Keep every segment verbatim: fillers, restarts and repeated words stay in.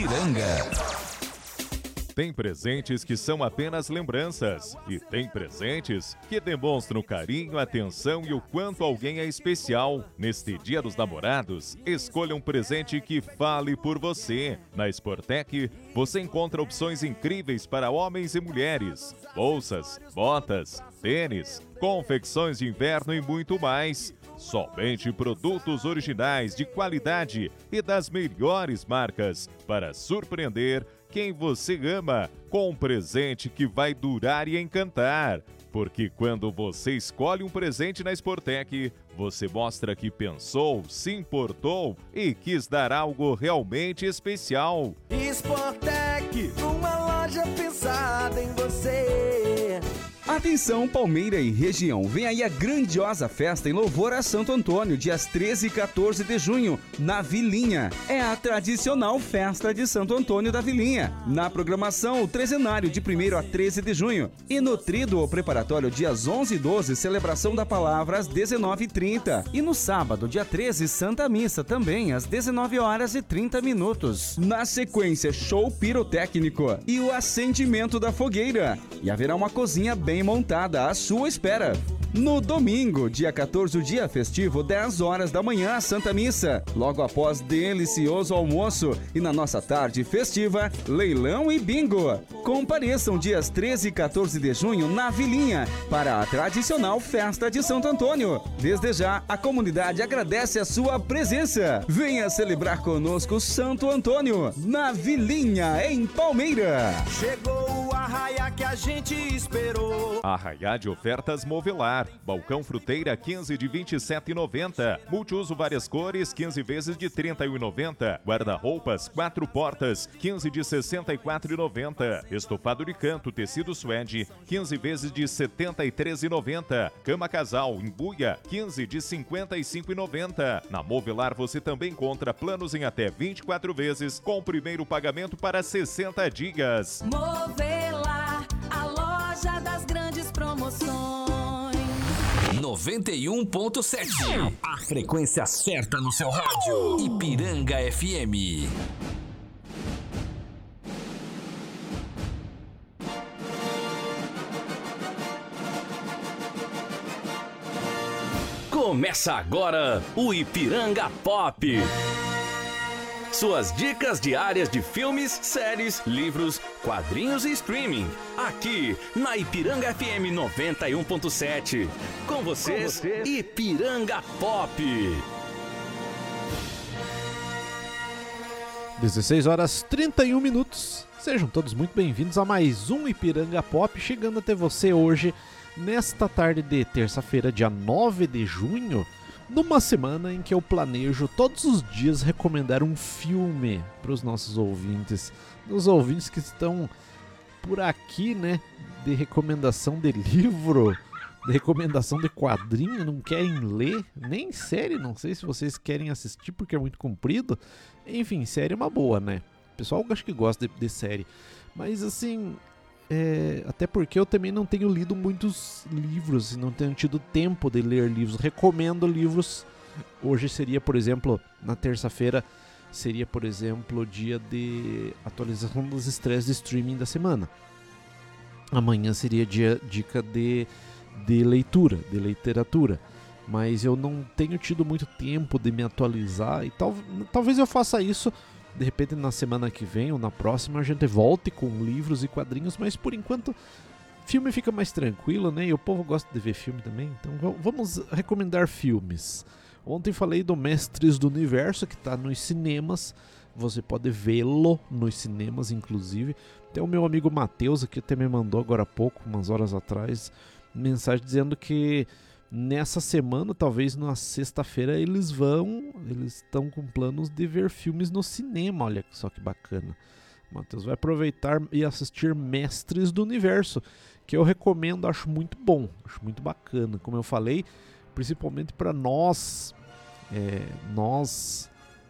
Ipiranga. Tem presentes que são apenas lembranças e tem presentes que demonstram carinho, atenção e o quanto alguém é especial. Neste Dia dos Namorados, escolha um presente que fale por você. Na Sportec, você encontra opções incríveis para homens e mulheres. Bolsas, botas, tênis, confecções de inverno e muito mais. Somente produtos originais de qualidade e das melhores marcas para surpreender quem você ama com um presente que vai durar e encantar. Porque quando você escolhe um presente na Sportec, você mostra que pensou, se importou e quis dar algo realmente especial. Sportec, uma loja pensada em você. Atenção Palmeira e região, vem aí a grandiosa festa em louvor a Santo Antônio, dias treze e quatorze de junho, na Vilinha. É a tradicional festa de Santo Antônio da Vilinha. Na programação, o trezenário de primeiro a treze de junho. E no tríduo o preparatório, dias onze e doze, celebração da palavra às dezenove e trinta. E no sábado, dia treze, Santa Missa, também às dezenove horas e trinta minutos. Na sequência, show pirotécnico e o acendimento da fogueira. E haverá uma cozinha bem montada à sua espera. No domingo, dia quatorze, o dia festivo, dez horas da manhã, a Santa Missa. Logo após delicioso almoço. E na nossa tarde festiva, leilão e bingo. Compareçam dias treze e quatorze de junho na Vilinha para a tradicional festa de Santo Antônio. Desde já, a comunidade agradece a sua presença. Venha celebrar conosco Santo Antônio, na Vilinha, em Palmeira. Chegou o arraia que a gente esperou. Arraiá de ofertas Movelar. Balcão fruteira quinze de vinte e sete reais e noventa centavos. Multiuso várias cores quinze vezes de trinta e um reais e noventa centavos. Guarda-roupas quatro portas quinze de sessenta e quatro reais e noventa centavos. Estofado de canto tecido suede quinze vezes de setenta e três reais e noventa centavos. Cama casal embuia quinze de cinquenta e cinco reais e noventa centavos. Na Movelar você também encontra planos em até vinte e quatro vezes com o primeiro pagamento para sessenta dias. Movelar, a loja das grandes promoções. noventa e um ponto sete. A frequência certa no seu rádio. Ipiranga F M. Começa agora o Ipiranga Pop. Suas dicas diárias de filmes, séries, livros, quadrinhos e streaming. Aqui na Ipiranga F M noventa e um ponto sete. Com vocês, Com vocês, Ipiranga Pop. dezesseis horas e trinta e um minutos. Sejam todos muito bem-vindos a mais um Ipiranga Pop, chegando até você hoje, nesta tarde de terça-feira, dia nove de junho. Numa semana em que eu planejo todos os dias recomendar um filme para os nossos ouvintes, os ouvintes que estão por aqui, né, de recomendação de livro, de recomendação de quadrinho, não querem ler, nem série, não sei se vocês querem assistir porque é muito comprido. Enfim, série é uma boa, né? O pessoal acho que gosta de, de série, mas assim... É, até porque eu também não tenho lido muitos livros e não tenho tido tempo de ler livros. Recomendo livros. Hoje seria, por exemplo, na terça-feira, seria, por exemplo, dia de atualização dos estresses de streaming da semana. Amanhã seria dia, dica de, de leitura, de literatura. Mas eu não tenho tido muito tempo de me atualizar e tal, talvez eu faça isso. De repente na semana que vem ou na próxima a gente volte com livros e quadrinhos, mas por enquanto filme fica mais tranquilo, né? E o povo gosta de ver filme também, então vamos recomendar filmes. Ontem falei do Mestres do Universo, que está nos cinemas, você pode vê-lo nos cinemas inclusive. Tem o meu amigo Matheus aqui, até me mandou agora há pouco, umas horas atrás, mensagem dizendo que nessa semana, talvez na sexta-feira, eles vão, eles estão com planos de ver filmes no cinema, olha só que bacana. O Matheus vai aproveitar e assistir Mestres do Universo, que eu recomendo, acho muito bom, acho muito bacana, como eu falei, principalmente para nós, é, nós,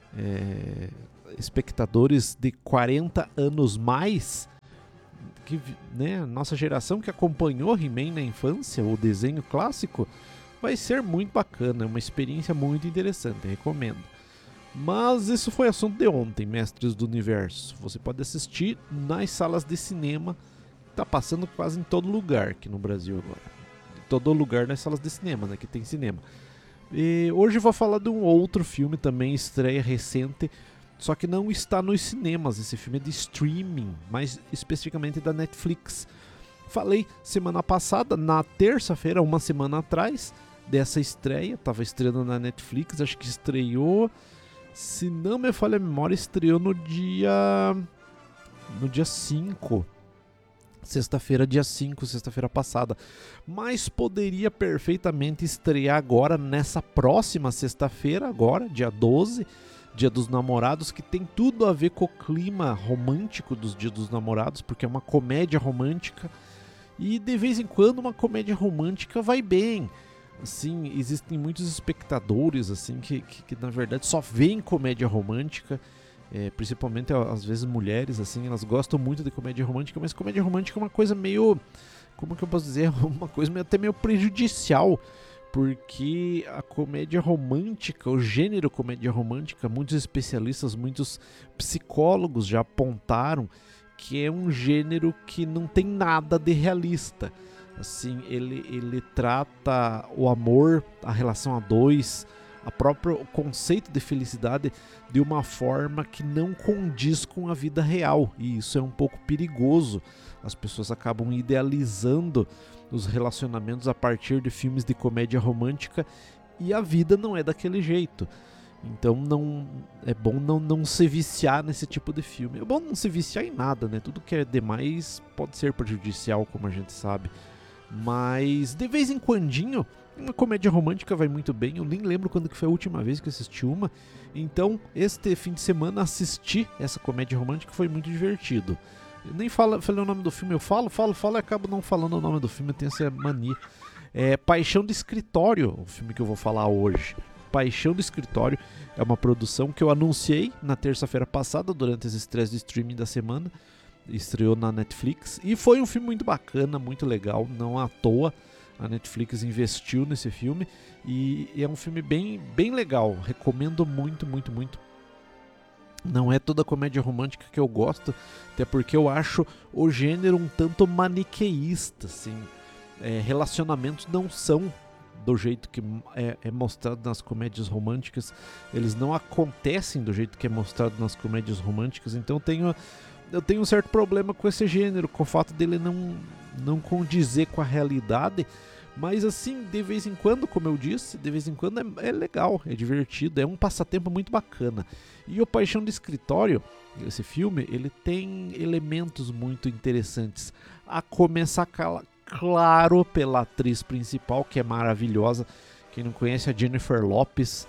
é, espectadores de quarenta anos mais, que, né, nossa geração que acompanhou He-Man na infância, o desenho clássico, vai ser muito bacana, é uma experiência muito interessante, recomendo. Mas isso foi assunto de ontem, Mestres do Universo. Você pode assistir nas salas de cinema. Tá passando quase em todo lugar aqui no Brasil agora. Em todo lugar nas salas de cinema, né? Que tem cinema. E hoje eu vou falar de um outro filme também, estreia recente. Só que não está nos cinemas. Esse filme é de streaming, mais especificamente da Netflix. Falei semana passada, na terça-feira, uma semana atrás, dessa estreia. Tava estreando na Netflix, acho que estreou... Se não me falha a memória, estreou no dia... No dia cinco. Sexta-feira, dia cinco, sexta-feira passada. Mas poderia perfeitamente estrear agora, nessa próxima sexta-feira, agora, dia doze, Dia dos Namorados, que tem tudo a ver com o clima romântico dos Dias dos Namorados, porque é uma comédia romântica. E de vez em quando uma comédia romântica vai bem. Assim, existem muitos espectadores assim que, que, que na verdade só veem comédia romântica. É, principalmente às vezes mulheres, assim, elas gostam muito de comédia romântica, mas comédia romântica é uma coisa meio, como que eu posso dizer, uma coisa meio, até meio prejudicial, porque a comédia romântica, o gênero comédia romântica, muitos especialistas, muitos psicólogos já apontaram que é um gênero que não tem nada de realista. Assim, ele, ele trata o amor, a relação a dois, a próprio conceito de felicidade de uma forma que não condiz com a vida real, e isso é um pouco perigoso. As pessoas acabam idealizando os relacionamentos a partir de filmes de comédia romântica e a vida não é daquele jeito. Então não, é bom não, não se viciar nesse tipo de filme. É bom não se viciar em nada, né? Tudo que é demais pode ser prejudicial, como a gente sabe. Mas de vez em quandinho, uma comédia romântica vai muito bem. Eu nem lembro quando que foi a última vez que eu assisti uma. Então, este fim de semana assisti essa comédia romântica, foi muito divertido. Eu nem falo, falei o nome do filme, eu falo, falo, falo e acabo não falando o nome do filme, eu tenho essa mania. É Paixão de Escritório, o filme que eu vou falar hoje. Paixão do Escritório é uma produção que eu anunciei na terça-feira passada, durante as estreias de streaming da semana. Estreou na Netflix e foi um filme muito bacana, muito legal, não à toa. A Netflix investiu nesse filme e é um filme bem, bem legal, recomendo muito, muito, muito. Não é toda comédia romântica que eu gosto, até porque eu acho o gênero um tanto maniqueísta, assim. É, relacionamentos não são do jeito que é, é mostrado nas comédias românticas, eles não acontecem do jeito que é mostrado nas comédias românticas, então eu tenho, eu tenho um certo problema com esse gênero, com o fato dele não, não condizer com a realidade, mas assim, de vez em quando, como eu disse, de vez em quando é, é legal, é divertido, é um passatempo muito bacana. E o Paixão do Escritório, esse filme, ele tem elementos muito interessantes, a começar claro pela atriz principal, que é maravilhosa. Quem não conhece a Jennifer Lopez,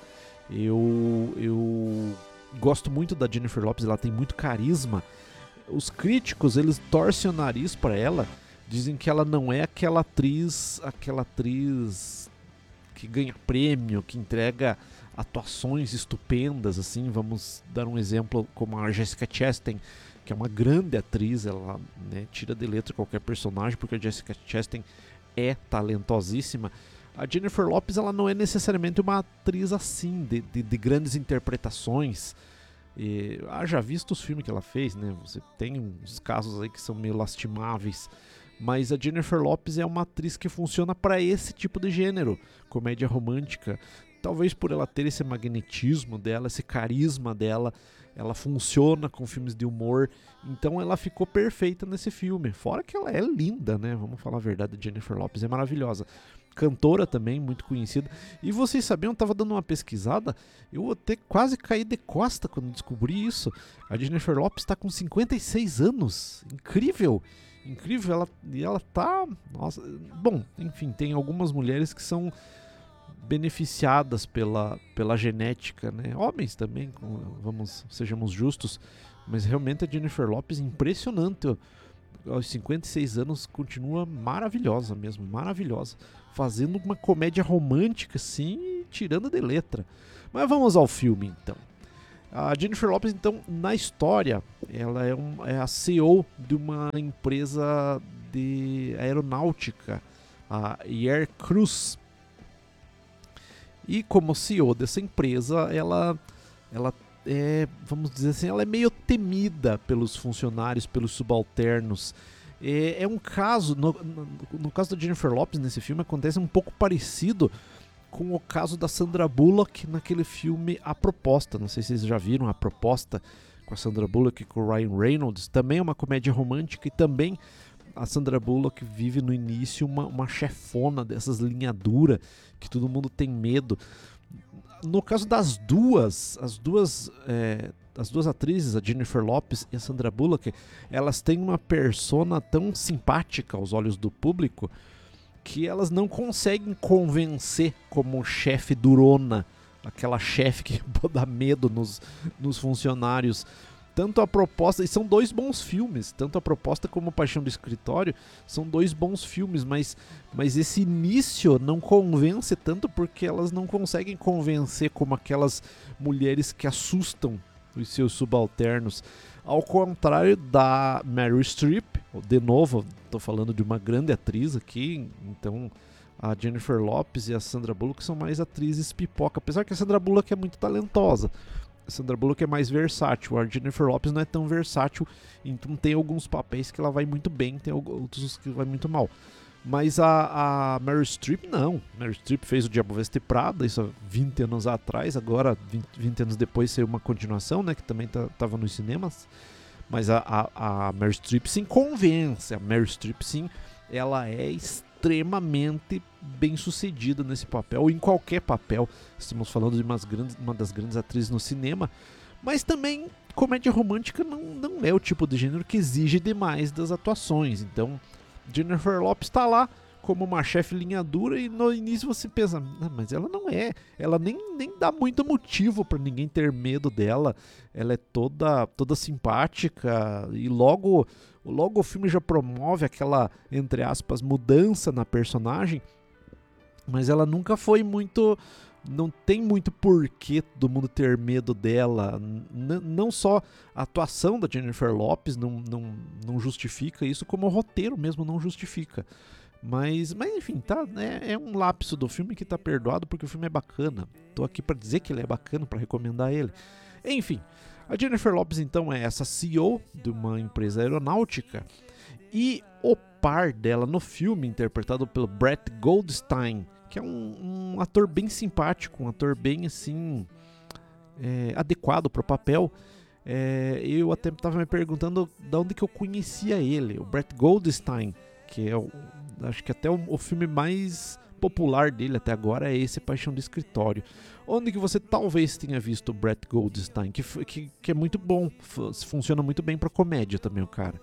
eu, eu gosto muito da Jennifer Lopez, ela tem muito carisma. Os críticos, eles torcem o nariz para ela, dizem que ela não é aquela atriz, aquela atriz que ganha prêmio, que entrega atuações estupendas, assim. Vamos dar um exemplo como a Jessica Chastain, que é uma grande atriz, ela, né, tira de letra qualquer personagem, porque a Jessica Chastain é talentosíssima. A Jennifer Lopez, ela não é necessariamente uma atriz assim, de, de, de grandes interpretações. E, haja visto os filmes que ela fez, né? Você tem uns casos aí que são meio lastimáveis, mas a Jennifer Lopez é uma atriz que funciona para esse tipo de gênero, comédia romântica. Talvez por ela ter esse magnetismo dela, esse carisma dela, ela funciona com filmes de humor, então ela ficou perfeita nesse filme. Fora que ela é linda, né? Vamos falar a verdade, a Jennifer Lopez é maravilhosa. Cantora também, muito conhecida. E vocês sabiam, eu estava dando uma pesquisada, eu até quase caí de costa quando descobri isso. A Jennifer Lopez está com cinquenta e seis anos. Incrível! Incrível, ela, e ela tá... Nossa, bom, enfim, tem algumas mulheres que são beneficiadas pela, pela genética, né? Homens também, vamos, sejamos justos, mas realmente a Jennifer Lopez, impressionante, aos cinquenta e seis anos continua maravilhosa mesmo, maravilhosa, fazendo uma comédia romântica assim, tirando de letra. Mas vamos ao filme então. A Jennifer Lopez, então, na história, ela é, um, é a C E O de uma empresa de aeronáutica, a Air Cruz. E como C E O dessa empresa, ela, ela é, vamos dizer assim, ela é meio temida pelos funcionários, pelos subalternos. É, é um caso, no, no, no caso da Jennifer Lopez nesse filme, acontece um pouco parecido com o caso da Sandra Bullock naquele filme A Proposta. Não sei se vocês já viram A Proposta, com a Sandra Bullock e com o Ryan Reynolds. Também é uma comédia romântica e também a Sandra Bullock vive no início uma, uma chefona dessas linha dura que todo mundo tem medo. No caso das duas, as duas, é, as duas atrizes, a Jennifer Lopez e a Sandra Bullock, elas têm uma persona tão simpática aos olhos do público que elas não conseguem convencer como chefe durona, aquela chefe que dá medo nos, nos funcionários. Tanto A Proposta, e são dois bons filmes, tanto A Proposta como Paixão do Escritório são dois bons filmes, mas, mas esse início não convence tanto porque elas não conseguem convencer como aquelas mulheres que assustam os seus subalternos. Ao contrário da Meryl Streep, de novo, estou falando de uma grande atriz aqui, então a Jennifer Lopez e a Sandra Bullock são mais atrizes pipoca, apesar que a Sandra Bullock é muito talentosa. A Sandra Bullock é mais versátil, a Jennifer Lopez não é tão versátil, então tem alguns papéis que ela vai muito bem, tem outros que vai muito mal. Mas a, a Meryl Streep não, Meryl Streep fez O Diabo Veste Prada, isso há vinte anos atrás, agora vinte, vinte anos depois saiu uma continuação, né, que também estava tá, nos cinemas, mas a, a, a Meryl Streep sim convence, a Meryl Streep sim, ela é extremamente bem sucedida nesse papel, ou em qualquer papel. Estamos falando de umas grandes, uma das grandes atrizes no cinema, mas também comédia romântica não, não é o tipo de gênero que exige demais das atuações. Então Jennifer Lopez está lá como uma chefe linha dura e no início você pensa, ah, mas ela não é, ela nem, nem dá muito motivo para ninguém ter medo dela, ela é toda, toda simpática e logo, logo o filme já promove aquela, entre aspas, mudança na personagem, mas ela nunca foi muito, não tem muito porquê todo mundo ter medo dela, N- não só a atuação da Jennifer Lopez não, não, não justifica isso, como o roteiro mesmo não justifica. Mas, mas enfim, tá, é, é um lapso do filme que tá perdoado porque o filme é bacana. Tô aqui para dizer que ele é bacana, para recomendar ele. Enfim, a Jennifer Lopez então é essa C E O de uma empresa aeronáutica e o par dela no filme, interpretado pelo Brett Goldstein, que é um, um ator bem simpático, um ator bem assim é, adequado para o papel. É, eu até estava me perguntando de onde que eu conhecia ele, o Brett Goldstein, que é o, acho que até o, o filme mais popular dele até agora é esse Paixão do Escritório. Onde que você talvez tenha visto o Brett Goldstein, que, que, que é muito bom, funciona muito bem para comédia também o cara.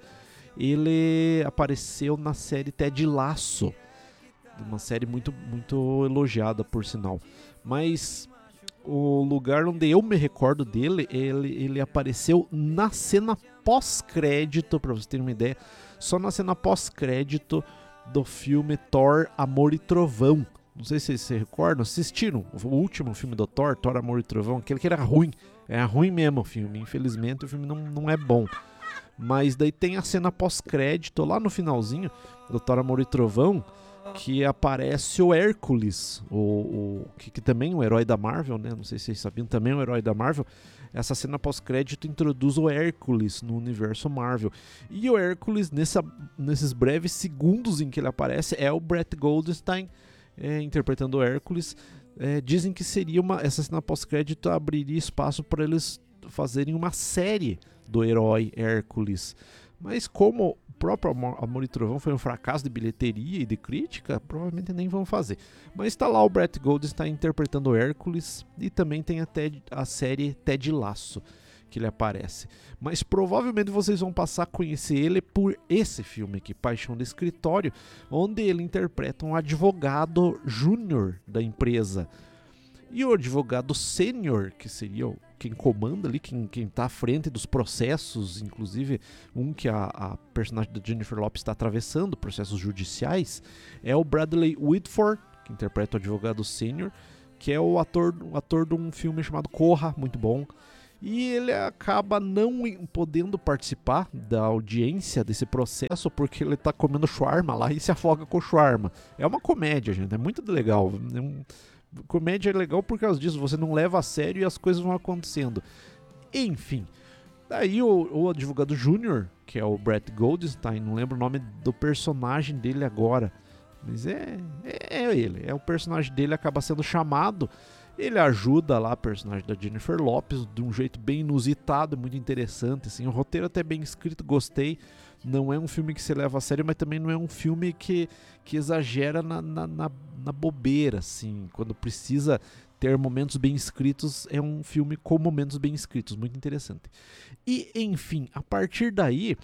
Ele apareceu na série Ted Lasso, uma série muito, muito elogiada por sinal. Mas o lugar onde eu me recordo dele, ele, ele apareceu na cena pós-crédito, para você ter uma ideia, só na cena pós-crédito do filme Thor, Amor e Trovão. Não sei se vocês se recordam, assistiram o último filme do Thor, Thor, Amor e Trovão, aquele que era ruim, é ruim mesmo o filme, infelizmente o filme não, não é bom. Mas daí tem a cena pós-crédito lá no finalzinho do Thor, Amor e Trovão, que aparece o Hércules, o, o, que, que também é um herói da Marvel, né? Não sei se vocês sabiam, também é um herói da Marvel. Essa cena pós-crédito introduz o Hércules no universo Marvel. E o Hércules, nessa, nesses breves segundos em que ele aparece, é o Brett Goldstein é, interpretando o Hércules. É, dizem que seria uma, essa cena pós-crédito abriria espaço para eles fazerem uma série do herói Hércules. Mas como o próprio Amor e Trovão foi um fracasso de bilheteria e de crítica, provavelmente nem vão fazer. Mas está lá o Brett Goldstein interpretando o Hércules e também tem até a série Ted Lasso que ele aparece. Mas provavelmente vocês vão passar a conhecer ele por esse filme aqui, Paixão do Escritório, onde ele interpreta um advogado júnior da empresa. E o advogado sênior, que seria o quem comanda ali, quem, quem tá à frente dos processos, inclusive um que a, a personagem da Jennifer Lopez está atravessando, processos judiciais, é o Bradley Whitford, que interpreta o advogado sênior, que é o ator, o ator de um filme chamado Corra, muito bom. E ele acaba não podendo participar da audiência desse processo porque ele tá comendo shawarma lá e se afoga com o shawarma. É uma comédia, gente, é muito legal. É um, Comédia é legal por causa disso, você não leva a sério e as coisas vão acontecendo. Enfim, daí o, o advogado júnior, que é o Brett Goldstein, não lembro o nome do personagem dele agora, mas é, é, é ele, é o personagem dele, acaba sendo chamado. Ele ajuda lá a personagem da Jennifer Lopez de um jeito bem inusitado, muito interessante, assim, o roteiro até bem escrito, gostei. Não é um filme que se leva a sério, mas também não é um filme que, que exagera na, na, na, na bobeira, assim, quando precisa ter momentos bem escritos, é um filme com momentos bem escritos, muito interessante. E, enfim, a partir daí,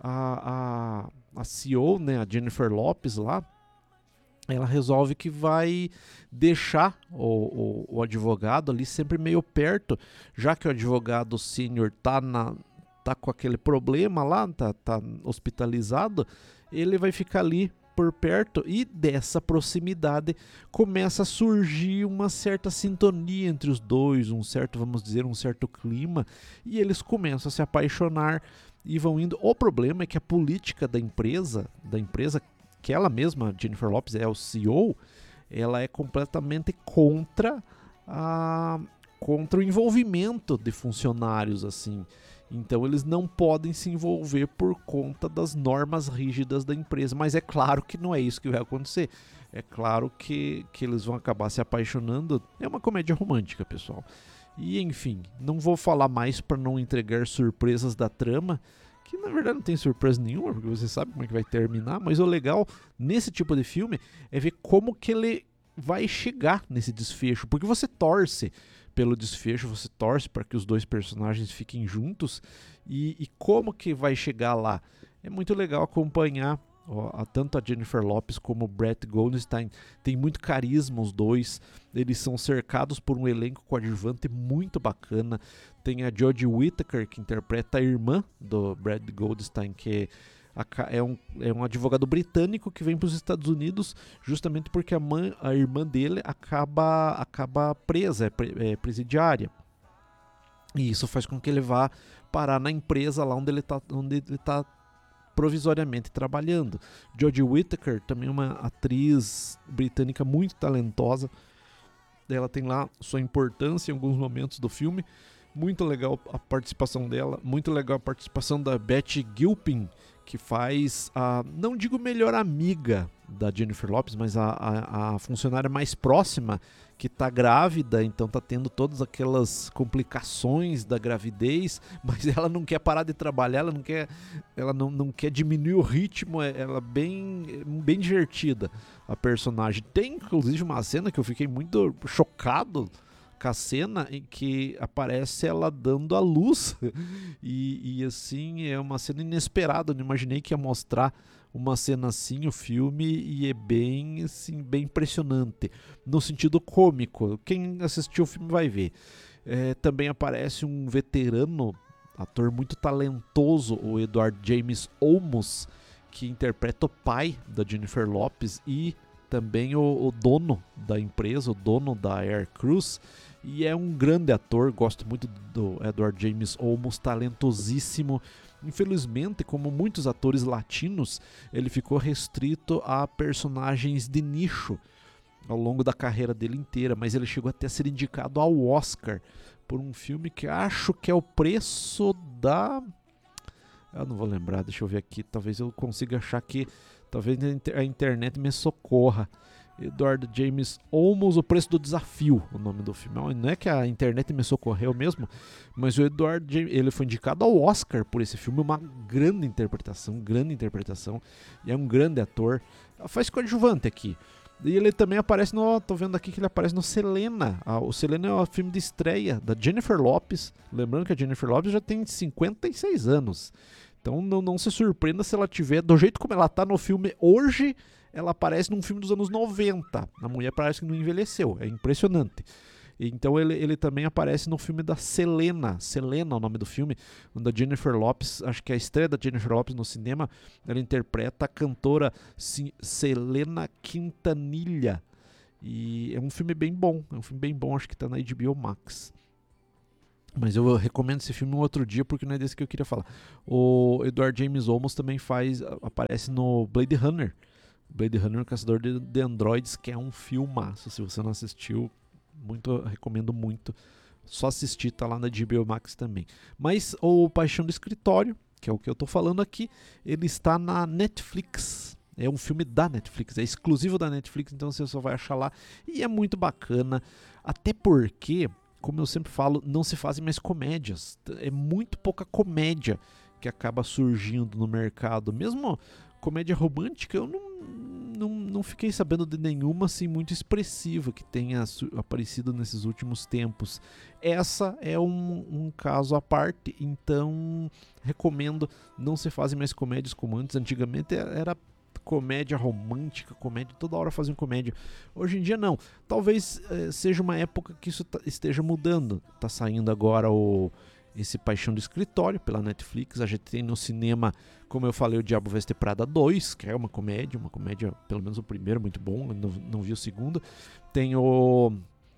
a, a, a C E O, né, a Jennifer Lopez lá, ela resolve que vai deixar o, o, o advogado ali sempre meio perto, já que o advogado sênior tá, na, tá com aquele problema lá, tá, tá hospitalizado, ele vai ficar ali por perto, e dessa proximidade começa a surgir uma certa sintonia entre os dois, um certo, vamos dizer, um certo clima, e eles começam a se apaixonar e vão indo. O problema é que a política da empresa, da empresa que ela mesma, Jennifer Lopez, é o C E O, ela é completamente contra, a, contra o envolvimento de funcionários, assim. Então eles não podem se envolver por conta das normas rígidas da empresa. Mas é claro que não é isso que vai acontecer. É claro que, que eles vão acabar se apaixonando. É uma comédia romântica, pessoal. E enfim, não vou falar mais para não entregar surpresas da trama, que na verdade não tem surpresa nenhuma, porque você sabe como é que vai terminar, mas o legal nesse tipo de filme é ver como que ele vai chegar nesse desfecho, porque você torce pelo desfecho, você torce para que os dois personagens fiquem juntos, e, e como que vai chegar lá. É muito legal acompanhar ó, a, tanto a Jennifer Lopez como o Brett Goldstein, tem muito carisma os dois, eles são cercados por um elenco coadjuvante muito bacana. Tem a Jodie Whittaker, que interpreta a irmã do Brett Goldstein, que é um, é um advogado britânico que vem para os Estados Unidos justamente porque a, mãe, a irmã dele acaba, acaba presa, é, pre, é presidiária. E isso faz com que ele vá parar na empresa lá onde ele está onde ele tá provisoriamente trabalhando. Jodie Whittaker, também uma atriz britânica muito talentosa. Ela tem lá sua importância em alguns momentos do filme. Muito legal a participação dela, muito legal a participação da Betty Gilpin, que faz a, não digo melhor amiga da Jennifer Lopez, mas a, a, a funcionária mais próxima, que está grávida, então está tendo todas aquelas complicações da gravidez, mas ela não quer parar de trabalhar, ela não quer, ela não, não quer diminuir o ritmo, ela é bem, bem divertida, a personagem. Tem inclusive uma cena que eu fiquei muito chocado, com a cena em que aparece ela dando a luz e, e assim é uma cena inesperada, eu não imaginei que ia mostrar uma cena assim o filme, e é bem assim, bem impressionante no sentido cômico. Quem assistiu o filme vai ver. É, também aparece um veterano, ator muito talentoso, o Edward James Olmos, que interpreta o pai da Jennifer Lopez e também o, o dono da empresa, o dono da Air Cruz, e é um grande ator, gosto muito do Edward James Olmos, talentosíssimo. Infelizmente, como muitos atores latinos, ele ficou restrito a personagens de nicho ao longo da carreira dele inteira, mas ele chegou até a ser indicado ao Oscar por um filme que acho que é O Preço da... Eu não vou lembrar, deixa eu ver aqui, talvez eu consiga achar aqui, talvez a internet me socorra. Edward James Olmos, O Preço do Desafio, o nome do filme. Não é que a internet me socorreu mesmo, mas o Edward James, ele foi indicado ao Oscar por esse filme, uma grande interpretação, grande interpretação, e é um grande ator. Faz coadjuvante aqui. E ele também aparece no, tô vendo aqui que ele aparece no Selena. Ah, o Selena é o filme de estreia da Jennifer Lopez. Lembrando que a Jennifer Lopez já tem cinquenta e seis anos. Então não, não se surpreenda se ela tiver, do jeito como ela tá no filme hoje, ela aparece num filme dos anos noventa. A mulher parece que não envelheceu, é impressionante. Então ele, ele também aparece no filme da Selena. Selena é o nome do filme, onde a Jennifer Lopez, acho que é a estreia da Jennifer Lopez no cinema, ela interpreta a cantora Selena Quintanilha. E é um filme bem bom, é um filme bem bom, acho que tá na H B O Max. Mas eu recomendo esse filme um outro dia, porque não é desse que eu queria falar. O Edward James Olmos também faz, aparece no Blade Runner. Blade Runner, Caçador de, de Androids, que é um filmaço. Se você não assistiu, muito, recomendo muito. Só assistir, tá lá na H B O Max também. Mas o Paixão do Escritório, que é o que eu tô falando aqui, ele está na Netflix. É um filme da Netflix, é exclusivo da Netflix, então você só vai achar lá. E é muito bacana, até porque, como eu sempre falo, não se fazem mais comédias. É muito pouca comédia que acaba surgindo no mercado. Mesmo comédia romântica, eu não, não, não fiquei sabendo de nenhuma assim muito expressiva que tenha aparecido nesses últimos tempos. Essa é um, um caso à parte, então recomendo. Não se fazem mais comédias como antes. Antigamente era comédia romântica, comédia, toda hora faziam comédia. Hoje em dia não. Talvez eh, seja uma época que isso esteja mudando. Tá saindo agora o esse Paixão do Escritório pela Netflix. A gente tem no cinema, como eu falei, o Diabo Veste Prada dois, que é uma comédia, uma comédia, pelo menos o primeiro, muito bom, eu não, não vi o segundo. Tem o,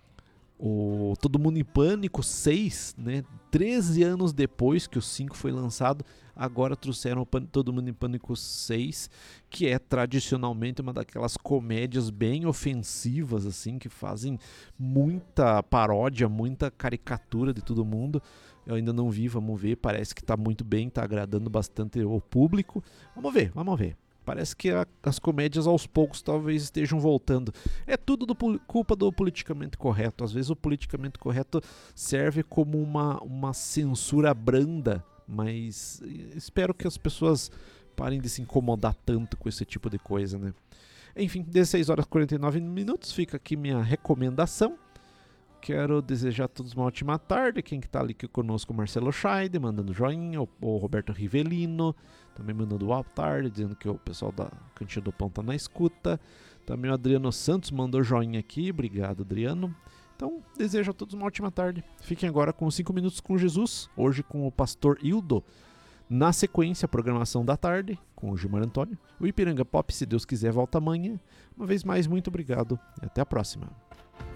o Todo Mundo em Pânico seis, né? treze anos depois que o cinco foi lançado, agora trouxeram o Todo Mundo em Pânico seis, que é tradicionalmente uma daquelas comédias bem ofensivas, assim, que fazem muita paródia, muita caricatura de todo mundo. Eu ainda não vi, vamos ver, parece que está muito bem, está agradando bastante o público. Vamos ver, vamos ver. Parece que a, as comédias aos poucos talvez estejam voltando. É tudo do, culpa do politicamente correto. Às vezes o politicamente correto serve como uma, uma censura branda, mas espero que as pessoas parem de se incomodar tanto com esse tipo de coisa, né? Enfim, dezesseis horas e quarenta e nove minutos, fica aqui minha recomendação. Quero desejar a todos uma ótima tarde. Quem que tá ali aqui conosco, o Marcelo Scheide, mandando joinha, o, o Roberto Rivelino, também mandando boa tarde, dizendo que o pessoal da Cantinha do Pão tá na escuta. Também o Adriano Santos mandou joinha aqui, obrigado, Adriano. Então, desejo a todos uma ótima tarde. Fiquem agora com cinco minutos com Jesus, hoje com o pastor Hildo. Na sequência, a programação da tarde, com o Gilmar Antônio. O Ipiranga Pop, se Deus quiser, volta amanhã. Uma vez mais, muito obrigado e até a próxima.